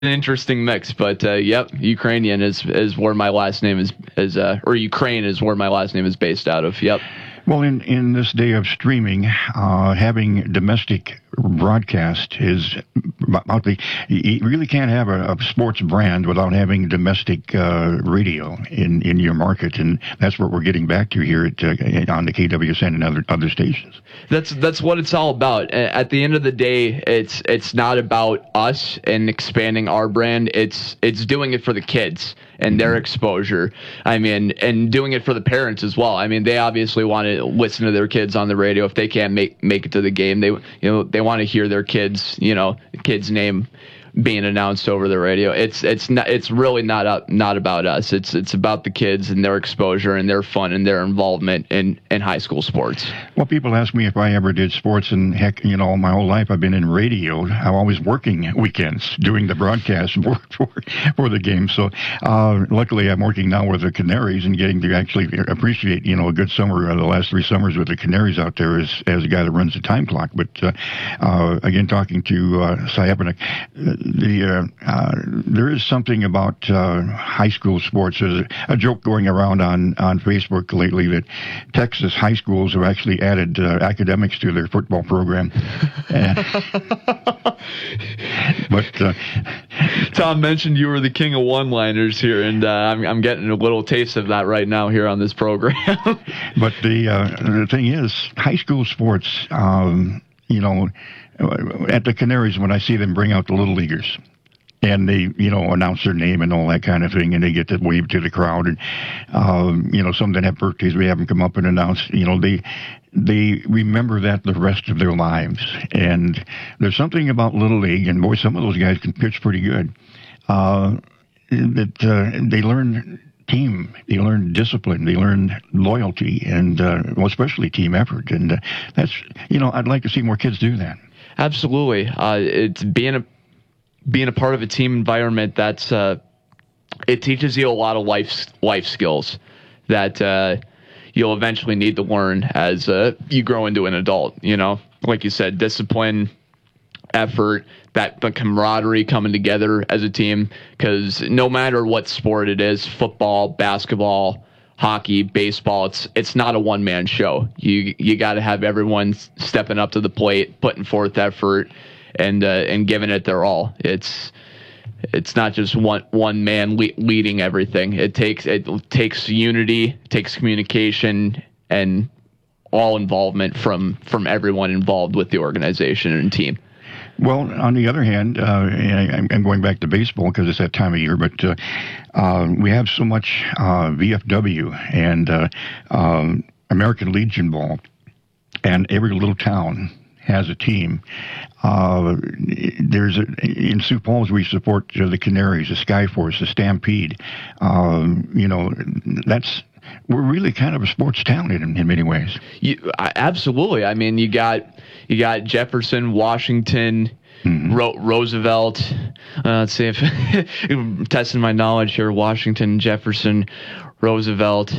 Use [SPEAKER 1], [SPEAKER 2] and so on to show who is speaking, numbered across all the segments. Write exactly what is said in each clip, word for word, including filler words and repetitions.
[SPEAKER 1] an interesting mix, but uh, yep, Ukrainian is is where my last name is is uh, or Ukraine is where my last name is based out of. Yep.
[SPEAKER 2] Well, in, in this day of streaming, uh, having domestic broadcast is about the. You really can't have a, a sports brand without having domestic uh, radio in, in your market, and that's what we're getting back to here at, uh, on the K W S N and other other stations.
[SPEAKER 1] That's that's what it's all about. At the end of the day, it's it's not about us and expanding our brand. It's it's doing it for the kids and their exposure. I mean, and doing it for the parents as well. I mean, they obviously want to listen to their kids on the radio if they can't make make it to the game. They you know they want to hear their kids you know kid's name being announced over the radio. It's it's not it's really not up, not about us. It's it's about the kids and their exposure and their fun and their involvement in, in high school sports.
[SPEAKER 2] Well, people ask me if I ever did sports, and heck, you know, my whole life I've been in radio. I'm always working weekends doing the broadcast for for, for the game. So uh, luckily, I'm working now with the Canaries and getting to actually appreciate you know a good summer. Uh, the last three summers with the Canaries out there as as a guy that runs the time clock. But uh, uh, again, talking to uh, Cy Epinick, the uh, uh, there is something about uh, high school sports. There's a, a joke going around on, on Facebook lately that Texas high schools have actually added uh, academics to their football program. But uh,
[SPEAKER 1] Tom mentioned you were the king of one-liners here, and uh, I'm, I'm getting a little taste of that right now here on this program.
[SPEAKER 2] But the uh, the thing is, high school sports, um, you know, at the Canaries, when I see them bring out the little leaguers, and they, you know, announce their name and all that kind of thing, and they get to wave to the crowd, and um, you know, some that have birthdays, we have them come up and announce. You know, they they remember that the rest of their lives. And there's something about Little League, and boy, some of those guys can pitch pretty good. Uh, that uh, they learn team, they learn discipline, they learn loyalty, and uh, well, especially team effort. And uh, that's, you know, I'd like to see more kids do that.
[SPEAKER 1] Absolutely. Uh, it's being a being a part of a team environment. That's uh, it teaches you a lot of life life skills that uh, you'll eventually need to learn as uh, you grow into an adult. You know, like you said, discipline, effort, that the camaraderie coming together as a team. Because no matter what sport it is, football, basketball, hockey, baseball, it's it's not a one man show. You you got to have everyone stepping up to the plate, putting forth effort, and uh, and giving it their all. It's it's not just one one man le- leading everything. It takes it takes unity, it takes communication, and all involvement from from everyone involved with the organization and team.
[SPEAKER 2] Well, on the other hand, uh, and I'm going back to baseball because it's that time of year, but uh, uh, we have so much uh, V F W and uh, um, American Legion ball, and every little town has a team. Uh, there's a, in Sioux Falls, we support uh, the Canaries, the Skyforce, the Stampede. Um, you know, that's we're really kind of a sports town in, in many ways.
[SPEAKER 1] You, I, absolutely. I mean, you got you got Jefferson, Washington, mm-hmm. Ro- Roosevelt. Uh, let's see if I'm testing my knowledge here. Washington, Jefferson, Roosevelt,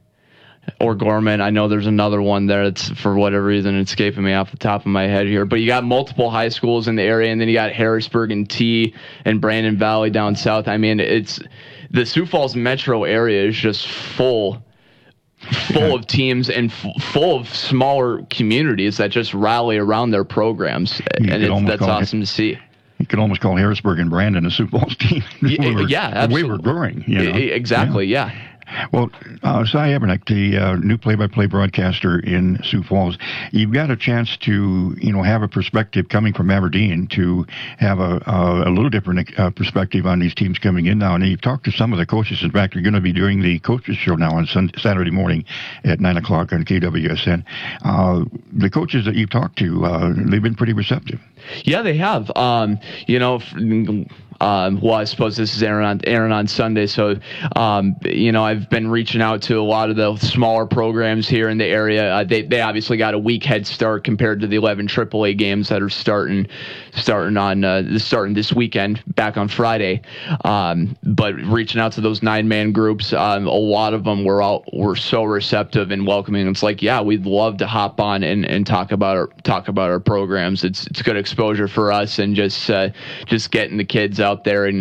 [SPEAKER 1] or Gorman. I know there's another one there. It's for whatever reason escaping me off the top of my head here. But you got multiple high schools in the area, and then you got Harrisburg and T and Brandon Valley down south. I mean, it's the Sioux Falls metro area is just full. full of teams and f- full of smaller communities that just rally around their programs, you and it's, that's awesome it, to see.
[SPEAKER 2] You could almost call Harrisburg and Brandon a Sioux Falls team.
[SPEAKER 1] yeah, we yeah, absolutely.
[SPEAKER 2] The way we're growing. You know?
[SPEAKER 1] Exactly, yeah. yeah.
[SPEAKER 2] Well, uh, Cy Epinick, the uh, new play-by-play broadcaster in Sioux Falls, you've got a chance to, you know, have a perspective coming from Aberdeen to have a, a, a little different uh, perspective on these teams coming in now. And you've talked to some of the coaches. In fact, you're going to be doing the coaches show now on sun- Saturday morning at nine o'clock on K W S N. Uh, the coaches that you've talked to, uh, they've been pretty receptive.
[SPEAKER 1] Yeah, they have. Um, you know, um, well, I suppose this is airing on, airing on Sunday, so, um, you know, I've been reaching out to a lot of the smaller programs here in the area. Uh, they they obviously got a week head start compared to the eleven triple A games that are starting starting on uh, starting this weekend, back on Friday. Um, but reaching out to those nine-man groups, um, a lot of them were all, were so receptive and welcoming. It's like, yeah, we'd love to hop on and, and talk about our talk about our programs. It's it's good exposure for us, and just uh, just getting the kids out out there and